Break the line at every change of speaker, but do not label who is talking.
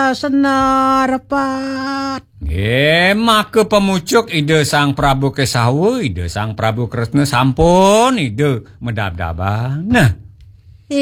senarapat.
Maka pemucuk ide Sang Prabu Kesawa, ide Sang Prabu Kresna sampun ide medab-daban. Nah,